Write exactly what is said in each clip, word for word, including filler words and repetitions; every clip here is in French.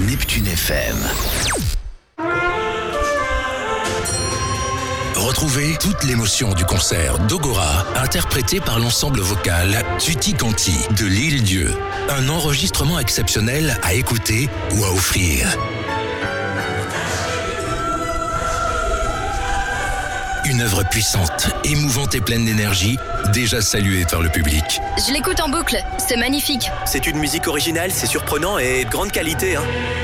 Neptune F M. Retrouvez toute l'émotion du concert d'Ogora, interprété par l'ensemble vocal Tutti Quanti de l'Île Dieu. Un enregistrement exceptionnel à écouter ou à offrir. Une œuvre puissante, émouvante et pleine d'énergie, déjà saluée par le public. Je l'écoute en boucle, c'est magnifique. C'est une musique originale, c'est surprenant et de grande qualité. Hein.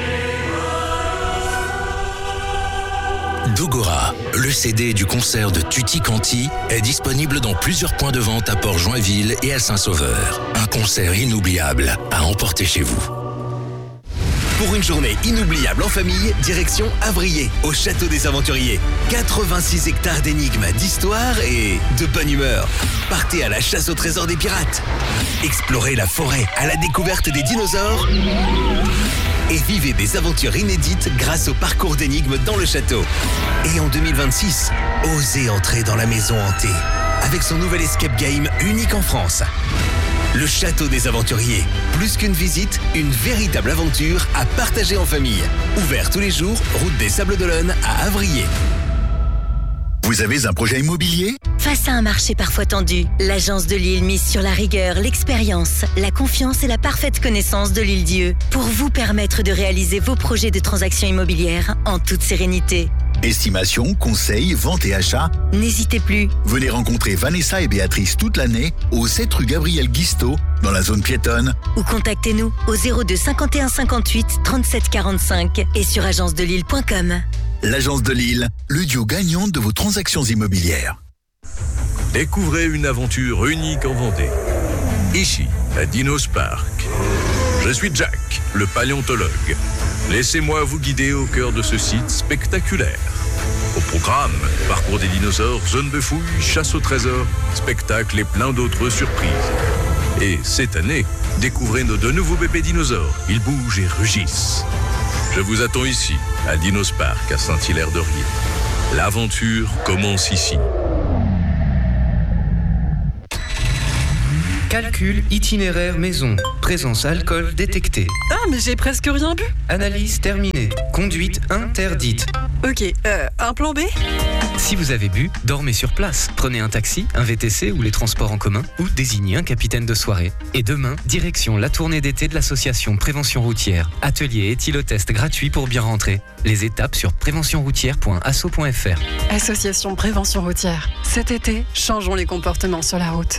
D'Ogora, le C D du concert de Tutti Quanti est disponible dans plusieurs points de vente à Port-Joinville et à Saint-Sauveur. Un concert inoubliable à emporter chez vous. Pour une journée inoubliable en famille, direction Avrier, au Château des Aventuriers. quatre-vingt-six hectares d'énigmes, d'histoire et de bonne humeur. Partez à la chasse au trésor des pirates. Explorez la forêt à la découverte des dinosaures. Et vivez des aventures inédites grâce au parcours d'énigmes dans le château. Et en deux mille vingt-six, osez entrer dans la maison hantée avec son nouvel escape game unique en France. Le Château des Aventuriers. Plus qu'une visite, une véritable aventure à partager en famille. Ouvert tous les jours, route des Sables d'Olonne à Avrier. Vous avez un projet immobilier ? Face à un marché parfois tendu, l'Agence de Lille mise sur la rigueur, l'expérience, la confiance et la parfaite connaissance de l'Île Dieu pour vous permettre de réaliser vos projets de transactions immobilières en toute sérénité. Estimation, conseil, vente et achat. N'hésitez plus. Venez rencontrer Vanessa et Béatrice toute l'année au sept rue Gabriel Guisteau, dans la zone piétonne. Ou contactez-nous au zéro deux cinquante et un cinquante-huit trente-sept quarante-cinq et sur agence de lille point com. L'Agence de Lille, le duo gagnant de vos transactions immobilières. Découvrez une aventure unique en Vendée. Ici, à Dinos Park. Je suis Jack, le paléontologue. Laissez-moi vous guider au cœur de ce site spectaculaire. Au programme, parcours des dinosaures, zone de fouille, chasse au trésor, spectacle et plein d'autres surprises. Et cette année, découvrez nos deux nouveaux bébés dinosaures. Ils bougent et rugissent. Je vous attends ici, à Dinos Park, à Saint-Hilaire-de-Riez. L'aventure commence ici. Calcul itinéraire maison. Présence alcool détectée. Ah, mais j'ai presque rien bu. Analyse terminée. Conduite interdite. Ok, euh, un plan B ? Si vous avez bu, dormez sur place. Prenez un taxi, un V T C ou les transports en commun ou désignez un capitaine de soirée. Et demain, direction la tournée d'été de l'association Prévention Routière. Atelier éthylotest gratuit pour bien rentrer. Les étapes sur prévention routière point asso point f r. Association Prévention Routière. Cet été, changeons les comportements sur la route.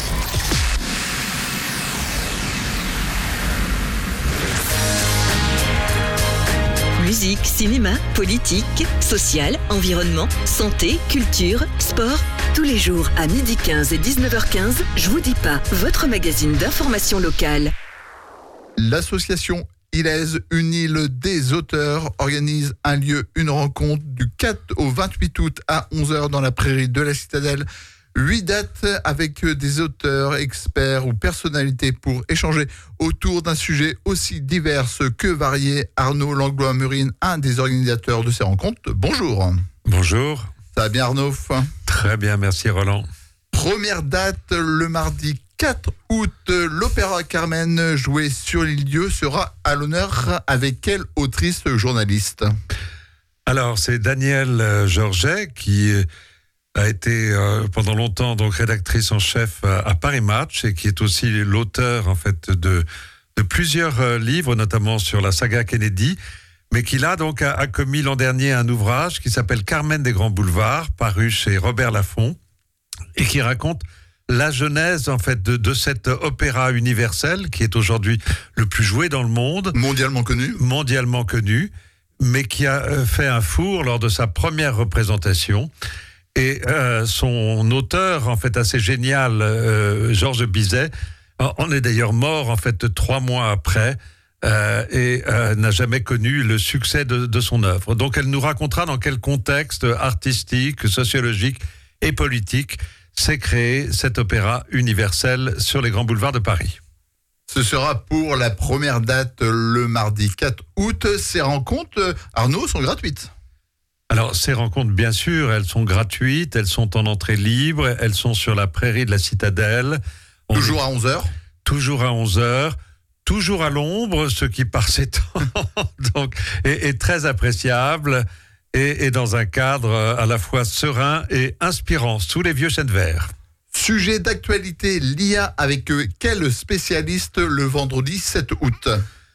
Musique, cinéma, politique, social, environnement, santé, culture, sport. Tous les jours à midi quinze et dix-neuf heures quinze, Je vous dis pas, votre magazine d'information locale. L'association Ilaise, une île des auteurs, organise un lieu, une rencontre du quatre au vingt-huit août à onze heures dans la prairie de la Citadelle. Huit dates avec des auteurs, experts ou personnalités pour échanger autour d'un sujet aussi divers que varié. Arnaud Langlois-Murine, un des organisateurs de ces rencontres. Bonjour. Bonjour. Ça va bien Arnaud ? Très bien, merci Roland. Première date, le mardi quatre août, l'opéra Carmen, joué sur l'Île Dieu, sera à l'honneur. Avec quelle autrice journaliste ? Alors, c'est Danielle Georget qui a été euh, pendant longtemps donc rédactrice en chef à, à Paris Match et qui est aussi l'auteur en fait de, de plusieurs euh, livres, notamment sur la saga Kennedy, mais qui là donc a, a commis l'an dernier un ouvrage qui s'appelle Carmen des Grands Boulevards, paru chez Robert Laffont, et qui raconte la genèse en fait de, de cet opéra universel qui est aujourd'hui le plus joué dans le monde, mondialement connu, mondialement connu, mais qui a fait un four lors de sa première représentation. Et euh, son auteur, en fait, assez génial, euh, Georges Bizet, en est d'ailleurs mort, en fait, trois mois après, euh, et euh, n'a jamais connu le succès de, de son œuvre. Donc, elle nous racontera dans quel contexte artistique, sociologique et politique s'est créé cet opéra universel sur les grands boulevards de Paris. Ce sera pour la première date le mardi quatre août. Ces rencontres, Arnaud, sont gratuites. Alors, ces rencontres, bien sûr, elles sont gratuites, elles sont en entrée libre, elles sont sur la prairie de la Citadelle. Toujours à onze heures ? Toujours à onze heures. toujours à l'ombre, ce qui par ses temps donc, est, est très appréciable et, et dans un cadre à la fois serein et inspirant, sous les vieux chênes verts. Sujet d'actualité, l'I A avec quel spécialiste le vendredi sept août ?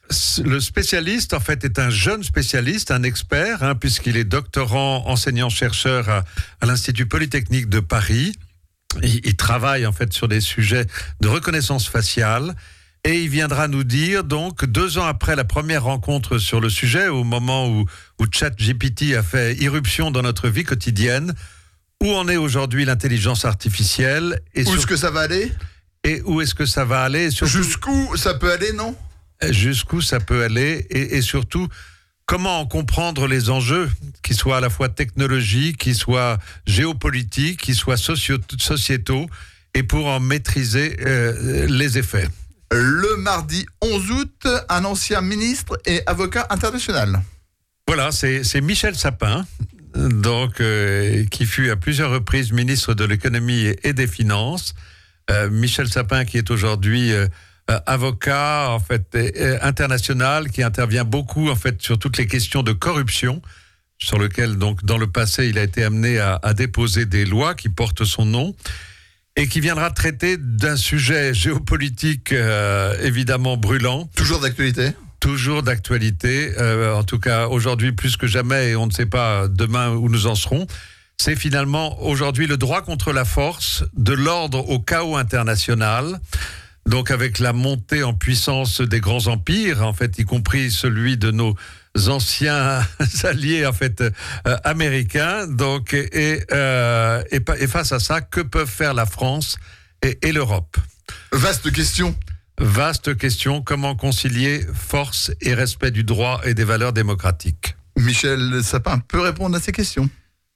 Le spécialiste, en fait, est un jeune spécialiste, un expert, hein, puisqu'il est doctorant, enseignant-chercheur à, à l'Institut Polytechnique de Paris. Il, il travaille, en fait, sur des sujets de reconnaissance faciale. Et il viendra nous dire, donc, deux ans après la première rencontre sur le sujet, au moment où, où ChatGPT a fait irruption dans notre vie quotidienne, où en est aujourd'hui l'intelligence artificielle. Et où sur... est-ce que ça va aller ? Et où est-ce que ça va aller ? Surtout... Jusqu'où ça peut aller, non ? Jusqu'où ça peut aller et, et surtout, comment en comprendre les enjeux, qui soient à la fois technologiques, qui soient géopolitiques, qui soient socio- sociétaux, et pour en maîtriser euh, les effets. Le mardi onze août, un ancien ministre et avocat international. Voilà, c'est, c'est Michel Sapin, donc, euh, qui fut à plusieurs reprises ministre de l'économie et, et des finances. Euh, Michel Sapin qui est aujourd'hui... Euh, Euh, avocat en fait euh, international, qui intervient beaucoup en fait sur toutes les questions de corruption, sur lequel donc dans le passé il a été amené à, à déposer des lois qui portent son nom, et qui viendra traiter d'un sujet géopolitique euh, évidemment brûlant. Toujours d'actualité. Toujours d'actualité, euh, en tout cas aujourd'hui plus que jamais, et on ne sait pas demain où nous en serons. C'est finalement aujourd'hui le droit contre la force, de l'ordre au chaos international. Donc avec la montée en puissance des grands empires, en fait, y compris celui de nos anciens alliés en fait euh, américains. Donc et, euh, et et face à ça, que peuvent faire la France et, et l'Europe ? Vaste question. Vaste question. Comment concilier force et respect du droit et des valeurs démocratiques ? Michel Sapin peut répondre à ces questions.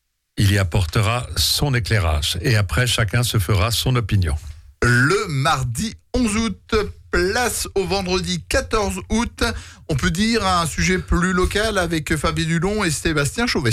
Il y apportera son éclairage et après chacun se fera son opinion. Le mardi onze août, place au vendredi quatorze août. On peut dire un sujet plus local avec Fabien Dulon et Sébastien Chauvet.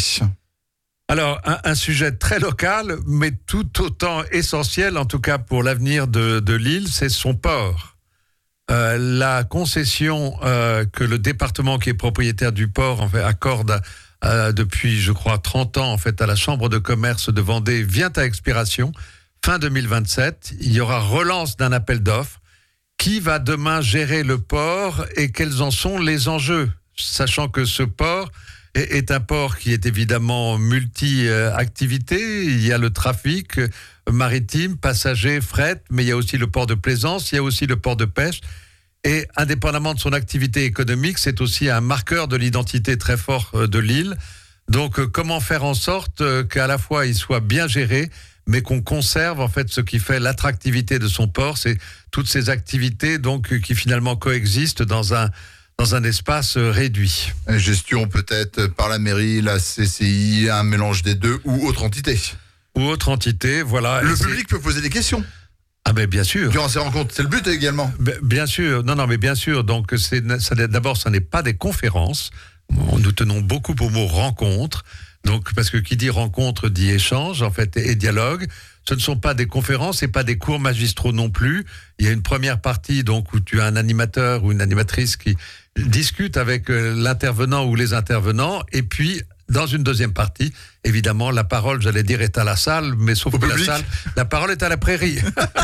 Alors, un, un sujet très local, mais tout autant essentiel, en tout cas pour l'avenir de, de l'île, c'est son port. Euh, la concession euh, que le département qui est propriétaire du port en fait, accorde euh, depuis, je crois, trente ans en fait, à la Chambre de commerce de Vendée vient à expiration. Fin deux mille vingt-sept, il y aura relance d'un appel d'offres. Qui va demain gérer le port et quels en sont les enjeux ? Sachant que ce port est, est un port qui est évidemment multi-activités. Il y a le trafic maritime, passager, fret, mais il y a aussi le port de plaisance, il y a aussi le port de pêche. Et indépendamment de son activité économique, c'est aussi un marqueur de l'identité très fort de l'île. Donc comment faire en sorte qu'à la fois il soit bien géré, mais qu'on conserve en fait ce qui fait l'attractivité de son port, c'est toutes ces activités donc qui finalement coexistent dans un dans un espace réduit. Gestion peut-être par la mairie, la C C I, un mélange des deux ou autre entité. Ou autre entité, voilà. Le public peut poser des questions. Ah ben bien sûr. Durant ces rencontres, c'est le but également. Ben, bien sûr, non non mais bien sûr. Donc c'est ça, d'abord, ça n'est pas des conférences. Nous tenons beaucoup au mot rencontre. Donc, parce que qui dit rencontre dit échange, en fait, et, et dialogue. Ce ne sont pas des conférences et pas des cours magistraux non plus. Il y a une première partie, donc, où tu as un animateur ou une animatrice qui discute avec euh, l'intervenant ou les intervenants. Et puis, dans une deuxième partie, évidemment, la parole, j'allais dire, est à la salle, mais sauf Au que public. la salle, la parole est à la prairie.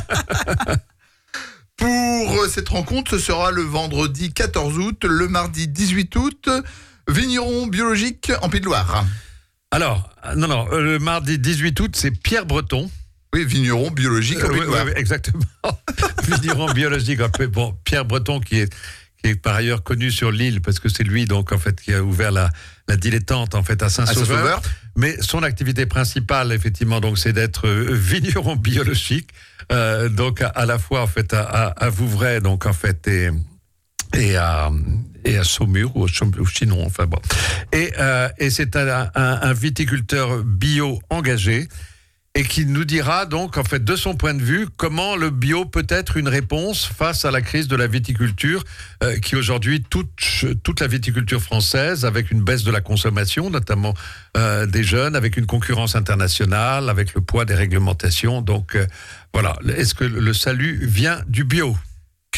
Pour cette rencontre, ce sera le vendredi quatorze août, le mardi dix-huit août, vigneron biologique en Pays de Loire. Alors, non, non, le mardi dix-huit août, c'est Pierre Breton. Oui, vigneron biologique en Pays de Loire. Oui, oui, exactement. Vigneron biologique. Bon, Pierre Breton, qui est, qui est par ailleurs connu sur l'île, parce que c'est lui, donc, en fait, qui a ouvert la, la dilettante, en fait, à Saint-Sauveur. À Saint-Sauveur. Mais son activité principale, effectivement, donc, c'est d'être vigneron biologique. Euh, donc, à, à la fois, en fait, à, à, à Vouvray, donc, en fait, et, et à, et à Saumur, ou au Chinon, enfin bon. Et, euh, et c'est un, un, un viticulteur bio engagé, et qui nous dira donc, en fait, de son point de vue, comment le bio peut être une réponse face à la crise de la viticulture, euh, qui aujourd'hui touche toute la viticulture française, avec une baisse de la consommation, notamment euh, des jeunes, avec une concurrence internationale, avec le poids des réglementations. Donc, euh, voilà. Est-ce que le salut vient du bio ?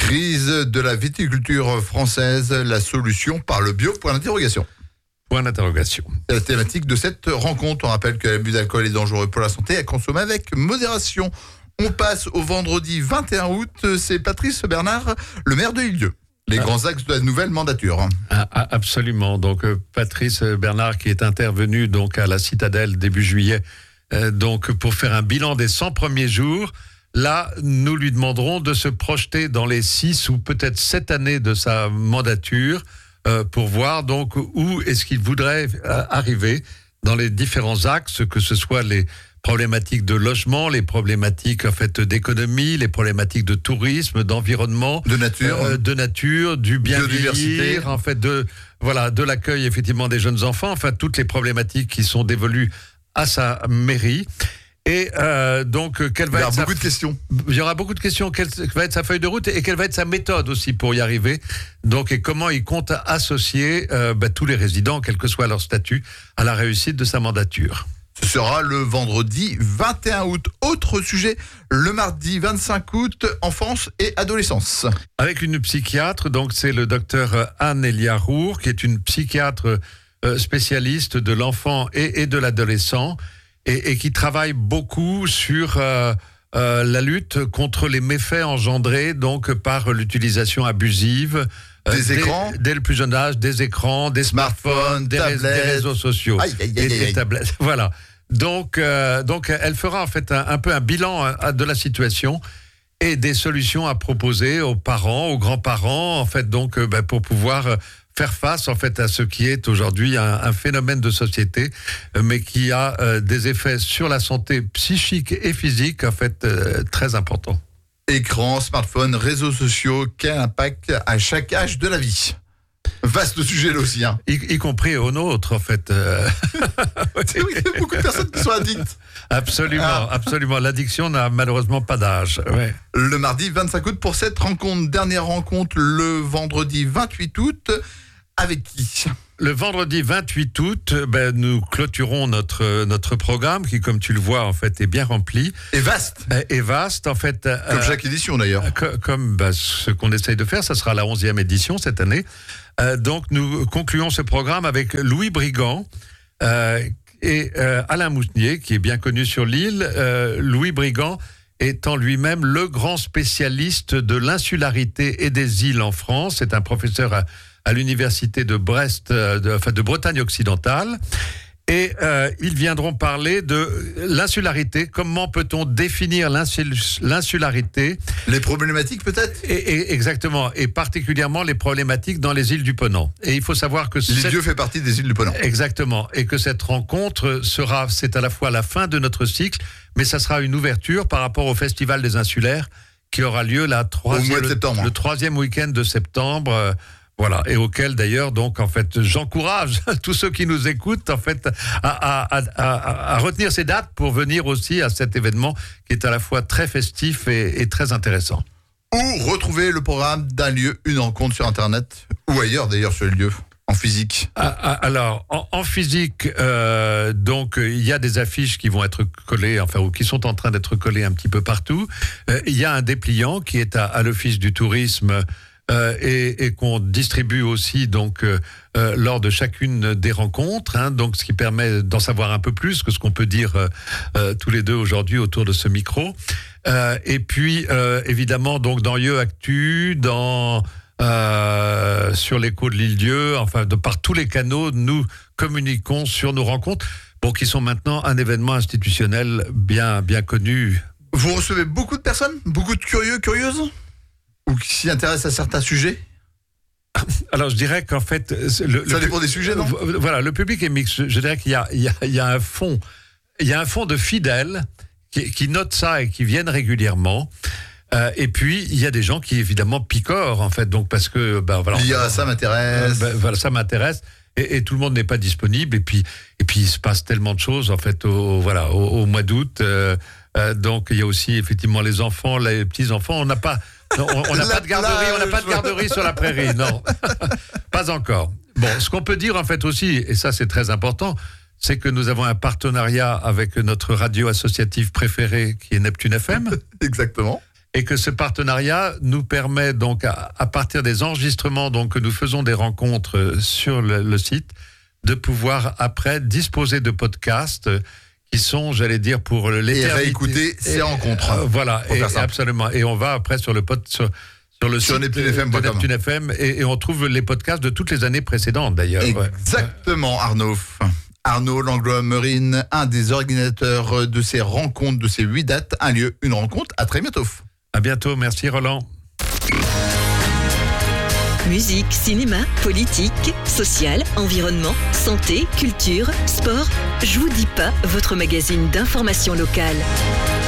Crise de la viticulture française, la solution par le bio, point d'interrogation. Point d'interrogation. C'est la thématique de cette rencontre. On rappelle que l'abus d'alcool est dangereux pour la santé, à consommer avec modération. On passe au vendredi vingt et un août. C'est Patrice Bernard, le maire de L'Île-Dieu. Les ah. grands axes de la nouvelle mandature. Ah, absolument. Donc euh, Patrice Bernard qui est intervenu donc à la Citadelle début juillet, euh, donc pour faire un bilan des cent premiers jours. Là, nous lui demanderons de se projeter dans les six ou peut-être sept années de sa mandature euh, pour voir donc où est-ce qu'il voudrait euh, arriver dans les différents axes, que ce soit les problématiques de logement, les problématiques en fait d'économie, les problématiques de tourisme, d'environnement, de nature, euh, de nature, du bien vieillir, en fait de voilà, de l'accueil effectivement des jeunes enfants, enfin toutes les problématiques qui sont dévolues à sa mairie. Et euh, donc, quelle va il y aura être beaucoup sa... de questions. Il y aura beaucoup de questions. Quelle va être sa feuille de route et quelle va être sa méthode aussi pour y arriver. Donc, et comment il compte associer euh, bah, tous les résidents, quel que soit leur statut, à la réussite de sa mandature. Ce sera le vendredi vingt et un août. Autre sujet, le mardi vingt-cinq août, enfance et adolescence. Avec une psychiatre, donc c'est le docteur Anne-Elia Roure, qui est une psychiatre euh, spécialiste de l'enfant et, et de l'adolescent. Et, et qui travaille beaucoup sur euh, euh, la lutte contre les méfaits engendrés donc par l'utilisation abusive euh, des écrans, dès, dès le plus jeune âge, des écrans, des smartphones, des, ré, des réseaux sociaux, aïe, aïe, aïe, et des aïe. tablettes. Voilà. Donc, euh, donc, elle fera en fait un, un peu un bilan euh, de la situation et des solutions à proposer aux parents, aux grands-parents, en fait, donc, euh, bah, pour pouvoir euh, faire face en fait à ce qui est aujourd'hui un, un phénomène de société, euh, mais qui a euh, des effets sur la santé psychique et physique en fait euh, très importants. Écran, smartphone, réseaux sociaux, quel impact à chaque âge de la vie? Vaste sujet là aussi. Hein. Y, y compris au nôtre en fait. Euh... C'est vrai qu'il y a beaucoup de personnes qui sont addictes. Absolument, ah. absolument. L'addiction n'a malheureusement pas d'âge. Ouais. Le mardi vingt-cinq août pour cette rencontre. Dernière rencontre le vendredi vingt-huit août. Avec qui? Le vendredi vingt-huit août, ben, nous clôturons notre, notre programme qui, comme tu le vois, en fait, est bien rempli. Et vaste. Et vaste, en fait. Comme euh, chaque édition, d'ailleurs. Comme, comme ben, ce qu'on essaye de faire, ça sera la onzième édition cette année. Euh, donc, nous concluons ce programme avec Louis Brigand euh, et euh, Alain Mousnier, qui est bien connu sur l'île. Euh, Louis Brigand étant lui-même le grand spécialiste de l'insularité et des îles en France. C'est un professeur à à l'université de Brest, de, enfin de Bretagne occidentale, et euh, ils viendront parler de l'insularité. Comment peut-on définir l'insul- l'insularité? Les problématiques peut-être et, et, Exactement, et particulièrement les problématiques dans les îles du Ponant. Et il faut savoir que L'Île-Dieu cette... fait partie des îles du Ponant. Exactement, et que cette rencontre sera, c'est à la fois la fin de notre cycle, mais ça sera une ouverture par rapport au Festival des Insulaires qui aura lieu la troisième, au mois de septembre. Le, le troisième week-end de septembre. Euh, Voilà, et auquel d'ailleurs, donc en fait, j'encourage tous ceux qui nous écoutent en fait à, à, à, à retenir ces dates pour venir aussi à cet événement qui est à la fois très festif et, et très intéressant. Ou retrouver le programme d'un lieu, une rencontre sur Internet, ou ailleurs d'ailleurs sur le lieu, en physique. Alors, en, en physique, euh, donc il y a des affiches qui vont être collées, enfin ou qui sont en train d'être collées un petit peu partout. Euh, il y a un dépliant qui est à, à l'Office du tourisme. Euh, et, et qu'on distribue aussi donc euh, euh, lors de chacune des rencontres, hein, donc ce qui permet d'en savoir un peu plus que ce qu'on peut dire euh, euh, tous les deux aujourd'hui autour de ce micro. Euh, et puis euh, évidemment donc dans Yeux Actu, dans euh, sur l'écho de l'Île-Dieu, enfin de par tous les canaux, nous communiquons sur nos rencontres, bon qui sont maintenant un événement institutionnel bien bien connu. Vous recevez beaucoup de personnes, beaucoup de curieux, curieuses? Ou qui s'y intéressent à certains sujets? Alors, je dirais qu'en fait... Le, ça le, dépend des sujets, non? Voilà, le public est mixte. Je dirais qu'il y a, il y a, il y a un fond, il y a un fond de fidèles qui, qui notent ça et qui viennent régulièrement. Euh, et puis, il y a des gens qui, évidemment, picorent, en fait. Donc, parce que... Ben, voilà, il y a, ça m'intéresse. Ben, voilà, ça m'intéresse. Et, et tout le monde n'est pas disponible. Et puis, et puis, il se passe tellement de choses, en fait, au, voilà, au, au mois d'août. Euh, euh, donc, il y a aussi, effectivement, les enfants, les petits-enfants. On n'a pas... Non, on n'a pas de garderie, on n'a pas de garderie sur la prairie, non, pas encore. Bon, ce qu'on peut dire en fait aussi, et ça c'est très important, c'est que nous avons un partenariat avec notre radio associative préférée qui est Neptune F M. Exactement. et que ce partenariat nous permet donc, à, à partir des enregistrements donc, que nous faisons des rencontres sur le, le site, de pouvoir après disposer de podcasts qui sont, j'allais dire, pour l'éternité. Et réécouter ces rencontres. Euh, voilà, et, absolument. Et on va après sur le pod, sur, sur le sur site Neptune F M. de Neptune F M et, et on trouve les podcasts de toutes les années précédentes d'ailleurs. Exactement, Arnaud. Arnaud Langlois-Meurine, un des organisateurs de ces rencontres, de ces huit dates, un lieu, une rencontre. À très bientôt. À bientôt, merci Roland. Musique, cinéma, politique, social, environnement, santé, culture, sport. Je vous dis pas, votre magazine d'information locale.